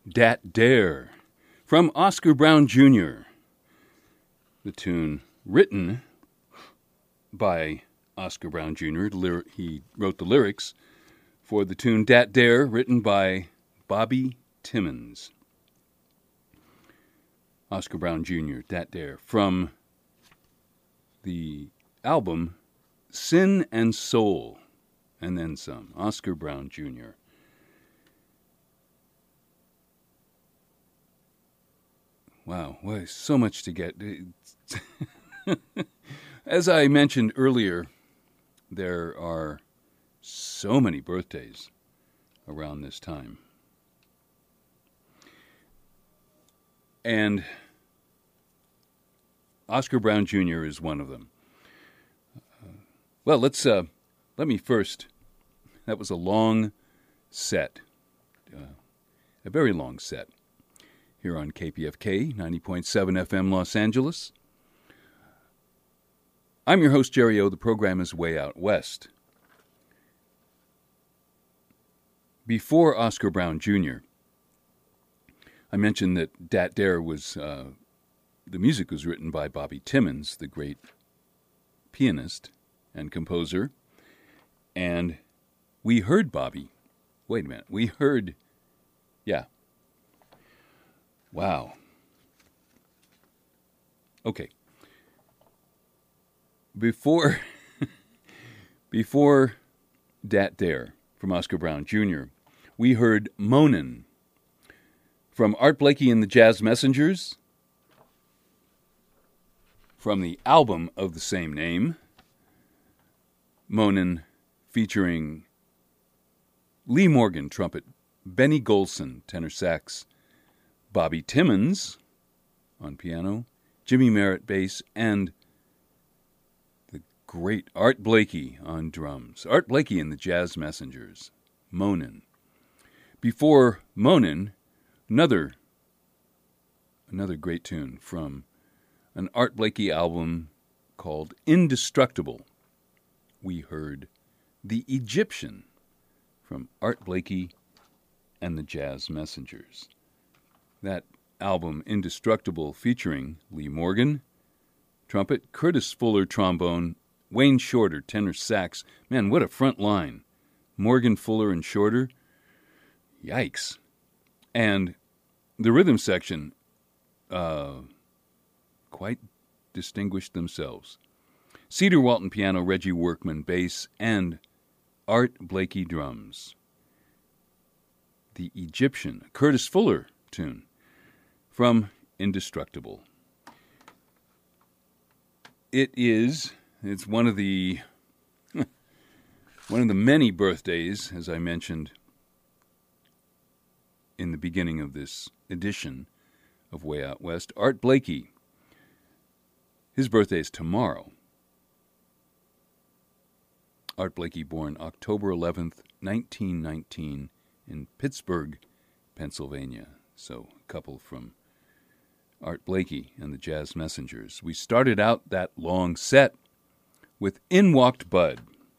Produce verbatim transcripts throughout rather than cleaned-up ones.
Dat Dare from Oscar Brown Junior The tune written by Oscar Brown Junior He wrote the lyrics for the tune Dat Dare, written by Bobby Timmons. Oscar Brown Junior, Dat Dare, from the album Sin and Soul, and then some. Oscar Brown Junior Wow, well, so much to get. As I mentioned earlier, there are so many birthdays around this time. And Oscar Brown Junior is one of them. Uh, well, let's uh, let me first. That was a long set, uh, a very long set, here on K P F K ninety point seven F M Los Angeles. I'm your host, Jerry O. The program is Way Out West. Before Oscar Brown Junior, I mentioned that Dat Dare was, uh, the music was written by Bobby Timmons, the great pianist and composer. And we heard Bobby. Wait a minute. We heard, yeah. Wow. Okay. Before, before Dat Dare from Oscar Brown Junior, we heard Moanin' from Art Blakey and the Jazz Messengers, from the album of the same name. Moanin' featuring Lee Morgan, trumpet, Benny Golson, tenor sax, Bobby Timmons on piano, Jimmy Merritt, bass, and the great Art Blakey on drums. Art Blakey and the Jazz Messengers, Moanin'. Before Moanin', another, another great tune from an Art Blakey album called Indestructible. We heard The Egyptian from Art Blakey and the Jazz Messengers. That album, Indestructible, featuring Lee Morgan, trumpet, Curtis Fuller, trombone, Wayne Shorter, tenor sax. Man, what a front line. Morgan, Fuller, and Shorter. Yikes. And the rhythm section uh, quite distinguished themselves. Cedar Walton piano, Reggie Workman bass, and Art Blakey drums. The Egyptian, Curtis Fuller tune from Indestructible. It is, it's one of the, one of the many birthdays, as I mentioned in the beginning of this edition of Way Out West. Art Blakey, his birthday is tomorrow. Art Blakey, born October eleventh, nineteen nineteen, in Pittsburgh, Pennsylvania. So, a couple from Art Blakey and the Jazz Messengers. We started out that long set with In Walked Bud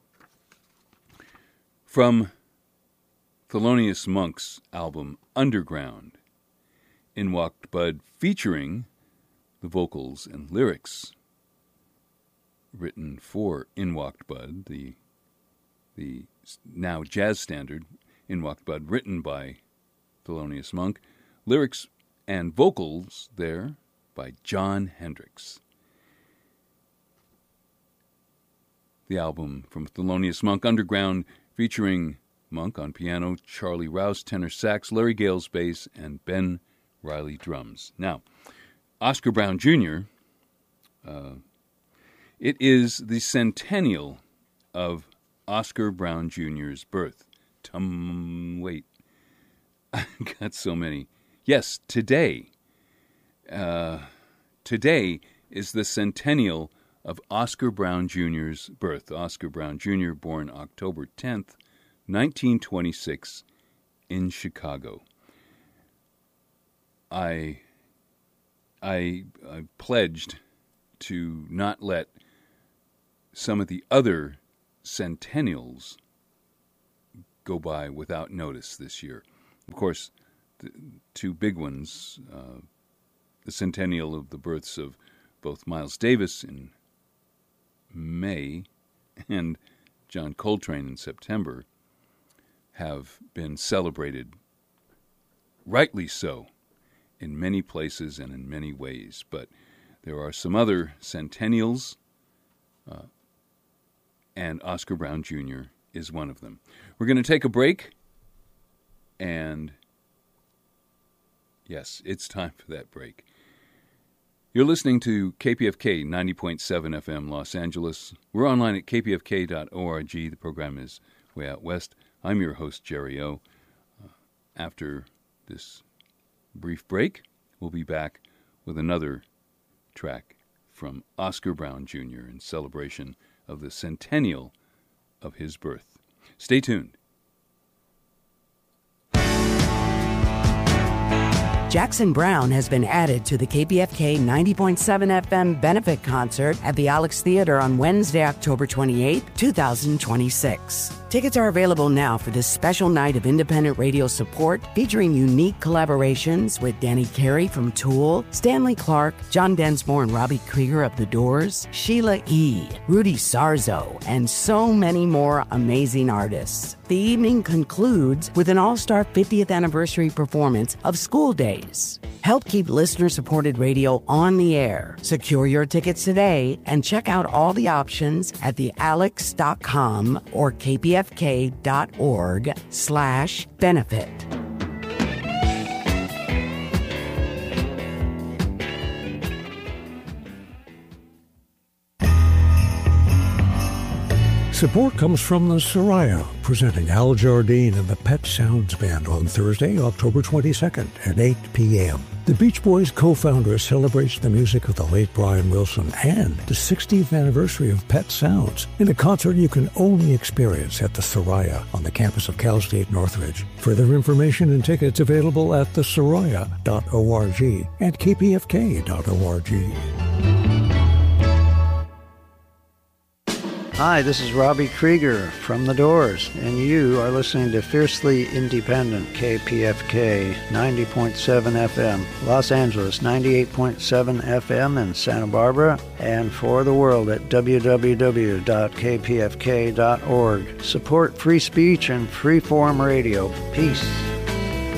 from Thelonious Monk's album Underground. In Walked Bud featuring the vocals and lyrics written for In Walked Bud, the the now jazz standard, In Walked Bud, written by Thelonious Monk. Lyrics and vocals there by Jon Hendricks. The album from Thelonious Monk, Underground, featuring Monk on piano, Charlie Rouse tenor sax, Larry Gales bass, and Ben Riley drums. Now, Oscar Brown Junior, uh, it is the centennial of Oscar Brown Junior's birth. Tum, wait, I got so many. Yes, today. Uh, today is the centennial of Oscar Brown Junior's birth. Oscar Brown Junior, born October tenth, nineteen twenty-six, in Chicago. I, I, I pledged to not let some of the other centennials go by without notice this year. Of course, the two big ones, uh, the centennial of the births of both Miles Davis in May and John Coltrane in September, have been celebrated, rightly so, in many places and in many ways. But there are some other centennials, uh, and Oscar Brown Junior is one of them. We're going to take a break, and yes, it's time for that break. You're listening to K P F K ninety point seven F M Los Angeles. We're online at k p f k dot org. The program is Way Out West. I'm your host, Jerry O. Uh, after this brief break, we'll be back with another track from Oscar Brown Junior in celebration of the centennial of his birth. Stay tuned. Jackson Browne has been added to the K P F K ninety point seven F M benefit concert at the Alex Theater on Wednesday, October twenty-eighth, twenty twenty-six. Tickets are available now for this special night of independent radio support featuring unique collaborations with Danny Carey from Tool, Stanley Clarke, John Densmore and Robbie Krieger of The Doors, Sheila E., Rudy Sarzo, and so many more amazing artists. The evening concludes with an all-star fiftieth anniversary performance of School Days. Help keep listener-supported radio on the air. Secure your tickets today and check out all the options at the alex dot com or k p f k dot org slash benefit. Support comes from the Soraya, presenting Al Jardine and the Pet Sounds Band on Thursday, October twenty-second at eight p.m. The Beach Boys co-founder celebrates the music of the late Brian Wilson and the sixtieth anniversary of Pet Sounds in a concert you can only experience at the Soraya on the campus of Cal State Northridge. Further information and tickets available at the soraya dot org and k p f k dot org. Hi, this is Robbie Krieger from The Doors, and you are listening to Fiercely Independent K P F K ninety point seven F M, Los Angeles ninety-eight point seven F M in Santa Barbara, and for the world at w w w dot k p f k dot org. Support free speech and free-form radio. Peace.